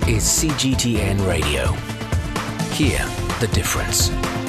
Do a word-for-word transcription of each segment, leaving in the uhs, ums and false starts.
is C G T N Radio. Hear the difference.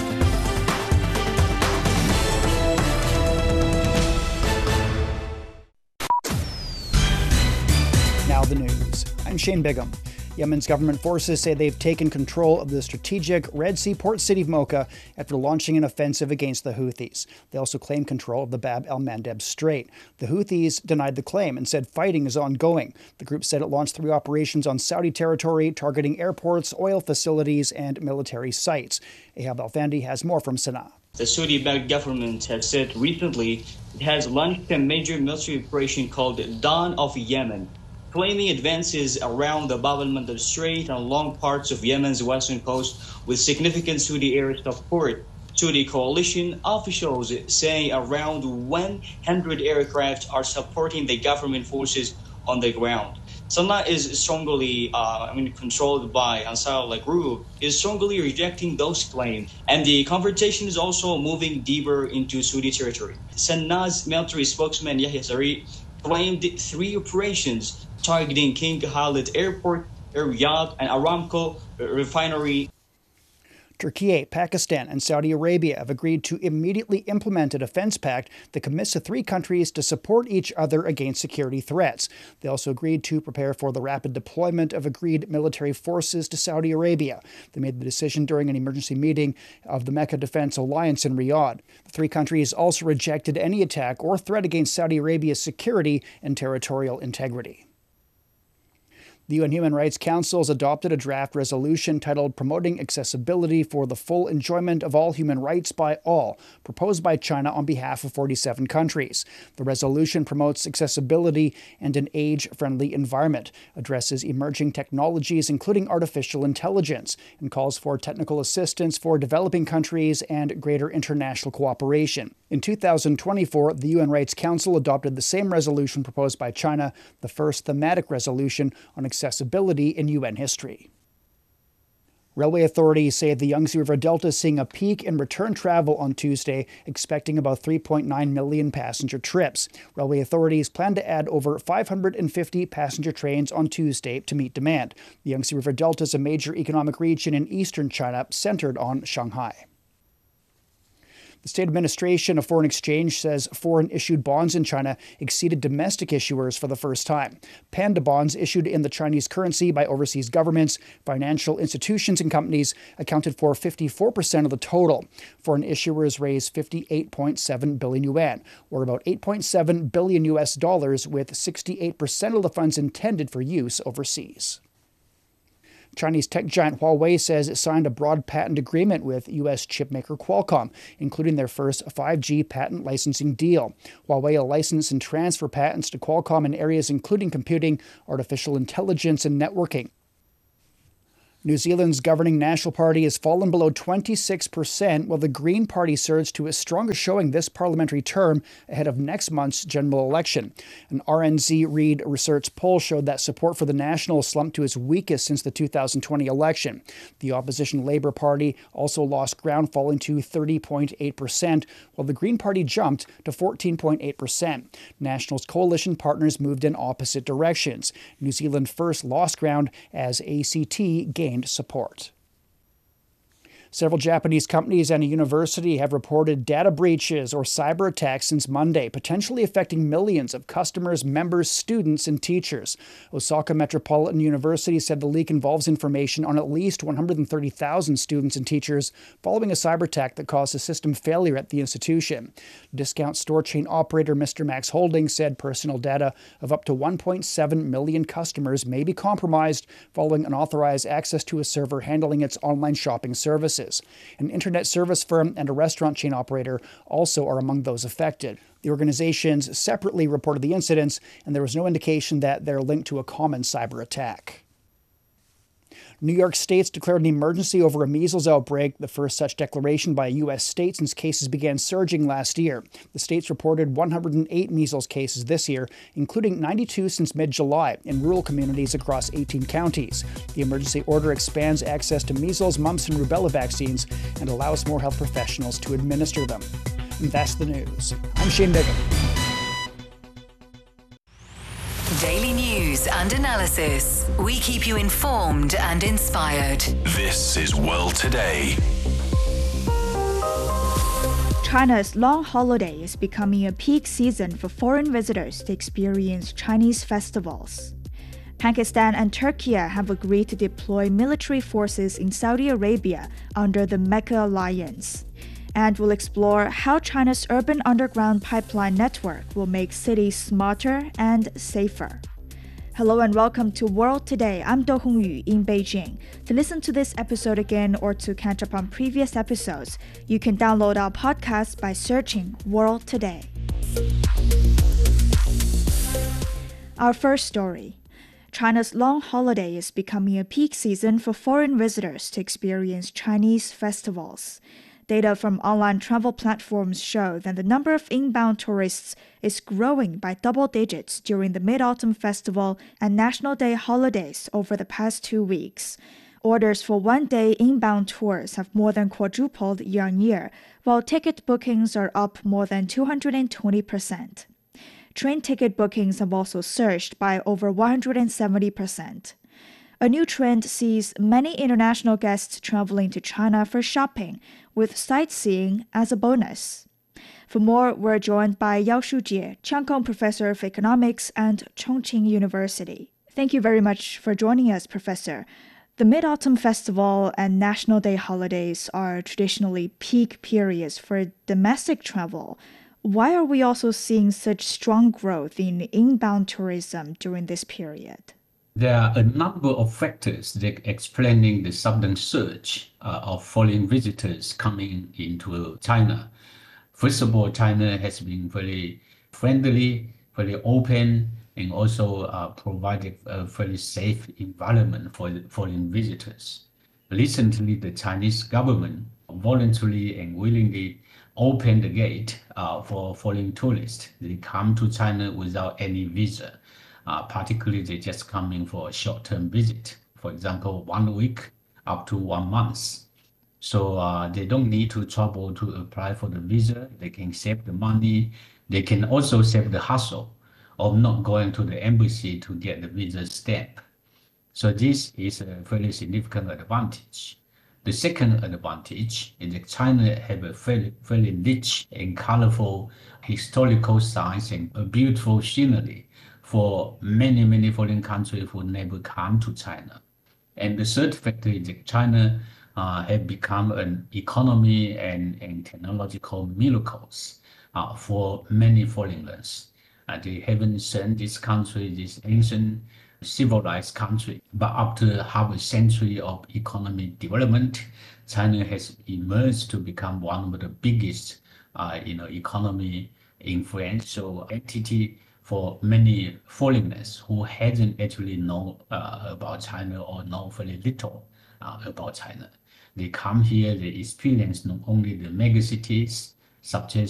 Now the news. I'm Shane Bigham. Yemen's government forces say they've taken control of the strategic Red Sea port city of Mocha after launching an offensive against the Houthis. They also claim control of the Bab el-Mandeb Strait. The Houthis denied the claim and said fighting is ongoing. The group said it launched three operations on Saudi territory, targeting airports, oil facilities, and military sites. Ahab Alfandi has more from Sana'a. The Saudi-backed government has said recently it has launched a major military operation called Dawn of Yemen, claiming advances around the Bab el-Mandeb Strait and along parts of Yemen's western coast with significant Saudi air support. Saudi coalition officials say around one hundred aircraft are supporting the government forces on the ground. Sana'a is strongly, uh, I mean, controlled by Ansar Allah group, is strongly rejecting those claims, and the confrontation is also moving deeper into Saudi territory. Sana'a's military spokesman Yahya Sari claimed three operations targeting King Khalid Airport, Riyadh, and Aramco refinery. Turkey, Pakistan, and Saudi Arabia have agreed to immediately implement a defense pact that commits the three countries to support each other against security threats. They also agreed to prepare for the rapid deployment of agreed military forces to Saudi Arabia. They made the decision during an emergency meeting of the Mecca Defense Alliance in Riyadh. The three countries also rejected any attack or threat against Saudi Arabia's security and territorial integrity. The U N Human Rights Council has adopted a draft resolution titled Promoting Accessibility for the Full Enjoyment of All Human Rights by All, proposed by China on behalf of forty-seven countries. The resolution promotes accessibility and an age-friendly environment, addresses emerging technologies including artificial intelligence, and calls for technical assistance for developing countries and greater international cooperation. In two thousand twenty-four, the U N Rights Council adopted the same resolution proposed by China, the first thematic resolution on accessibility in U N history. Railway authorities say the Yangtze River Delta is seeing a peak in return travel on Tuesday, expecting about three point nine million passenger trips. Railway authorities plan to add over five hundred fifty passenger trains on Tuesday to meet demand. The Yangtze River Delta is a major economic region in eastern China, centered on Shanghai. The State Administration of Foreign Exchange says foreign-issued bonds in China exceeded domestic issuers for the first time. Panda bonds issued in the Chinese currency by overseas governments, financial institutions, and companies accounted for fifty-four percent of the total. Foreign issuers raised fifty-eight point seven billion yuan, or about eight point seven billion U S dollars, with sixty-eight percent of the funds intended for use overseas. Chinese tech giant Huawei says it signed a broad patent agreement with U S chipmaker Qualcomm, including their first five G patent licensing deal. Huawei will license and transfer patents to Qualcomm in areas including computing, artificial intelligence, and networking. New Zealand's governing National Party has fallen below twenty-six percent, while the Green Party surged to its strongest showing this parliamentary term ahead of next month's general election. An R N Z Reid research poll showed that support for the Nationals slumped to its weakest since the two thousand twenty election. The opposition Labour Party also lost ground, falling to thirty point eight percent, while the Green Party jumped to fourteen point eight percent. Nationals' coalition partners moved in opposite directions. New Zealand First lost ground as A C T gained support. Several Japanese companies and a university have reported data breaches or cyber attacks since Monday, potentially affecting millions of customers, members, students, and teachers. Osaka Metropolitan University said the leak involves information on at least one hundred thirty thousand students and teachers following a cyber attack that caused a system failure at the institution. Discount store chain operator Mister Max Holdings said personal data of up to one point seven million customers may be compromised following unauthorized access to a server handling its online shopping services. An internet service firm and a restaurant chain operator also are among those affected. The organizations separately reported the incidents, and there was no indication that they're linked to a common cyber attack. New York State's declared an emergency over a measles outbreak, the first such declaration by a U S state since cases began surging last year. The state's reported one hundred eight measles cases this year, including ninety-two since mid-July in rural communities across eighteen counties. The emergency order expands access to measles, mumps, and rubella vaccines and allows more health professionals to administer them. And that's the news. I'm Shane Bigham. Daily news news and analysis. We keep you informed and inspired. This is World Today. China's long holiday is becoming a peak season for foreign visitors to experience Chinese festivals. Pakistan and Turkey have agreed to deploy military forces in Saudi Arabia under the Mecca Alliance. And we'll explore how China's urban underground pipeline network will make cities smarter and safer. Hello and welcome to World Today. I'm Do Hongyu in Beijing. To listen to this episode again or to catch up on previous episodes, you can download our podcast by searching World Today. Our first story. China's long holiday is becoming a peak season for foreign visitors to experience Chinese festivals. Data from online travel platforms show that the number of inbound tourists is growing by double digits during the Mid-Autumn Festival and National Day holidays over the past two weeks. Orders for one-day inbound tours have more than quadrupled year-on-year, while ticket bookings are up more than two hundred twenty percent. Train ticket bookings have also surged by over one hundred seventy percent. A new trend sees many international guests traveling to China for shopping, with sightseeing as a bonus. For more, we're joined by Yao Shujie, Chiang Kong Professor of Economics at Chongqing University. Thank you very much for joining us, Professor. The Mid-Autumn Festival and National Day holidays are traditionally peak periods for domestic travel. Why are we also seeing such strong growth in inbound tourism during this period? There are a number of factors that explaining the sudden surge uh, of foreign visitors coming into China. First of all, China has been very friendly, very open, and also uh, provided a very safe environment for foreign visitors. Recently, the Chinese government voluntarily and willingly opened the gate uh, for foreign tourists. They come to China without any visa. Uh, particularly, they just come in for a short-term visit, for example, one week up to one month. So uh, they don't need to travel to apply for the visa. They can save the money. They can also save the hassle of not going to the embassy to get the visa stamp. So this is a very significant advantage. The second advantage is that China have a very, very rich and colorful historical sites and a beautiful scenery for many, many foreign countries who never come to China. And the third factor is that China uh, have become an economy and, and technological miracles uh, for many foreigners. Uh, they haven't seen this country, this ancient civilized country, but after half a century of economic development, China has emerged to become one of the biggest uh, you know, economy influential entity for many foreigners who hadn't actually known uh, about China or know very little uh, about China. They come here, they experience not only the megacities such as